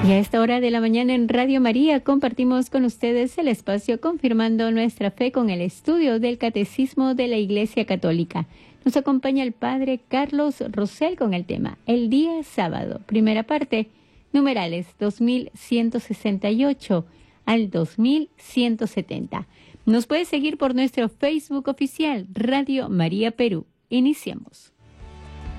Y a esta hora de la mañana en Radio María compartimos con ustedes el espacio confirmando nuestra fe con el estudio del Catecismo de la Iglesia Católica. Nos acompaña el Padre Carlos Rosell con el tema El día sábado, primera parte, numerales 2168 al 2170. Nos puede seguir por nuestro Facebook oficial Radio María Perú. Iniciamos.